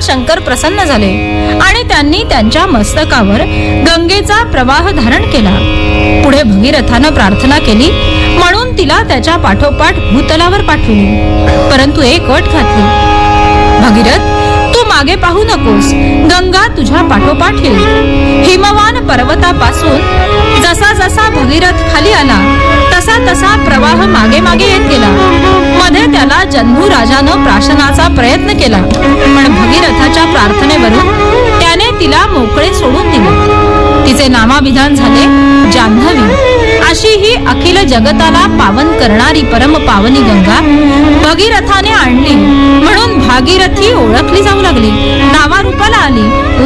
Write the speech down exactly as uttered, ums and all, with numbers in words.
शंकर प्रसन्न झाले आणि त्यांनी त्यांच्या मस्तकावर गंगेचा प्रवाह धारण केला. पुढे भगीरथानं प्रार्थना केली म्हणून तिला त्याच्या पाठोपाठ भूतलावर पाठवली, परंतु एक अट घातली. भगीरथ, तू मागे पाहू नकोस, गंगा तुझ्या पाठोपाठ येईल. हिमवान पर्वतापासून जसा जसा भगीरथ खाली आला तसा तसा प्रवाह मागे मागे येत गेला. मध्ये त्याला जन्मू राजानं प्राशनाचा प्रयत्न केला, पण भगीरथाच्या प्रार्थनेवरून त्याने तिला मोकळे सोडून दिले. तिचे नामाभिधान झाले जान्हवी. अशी ही अखिल जगताला पावन करणारी परम पावनी गंगा भगीरथाने आणली म्हणून भागीरथी ओळखली जाऊ लागली, नावारूपाला आली.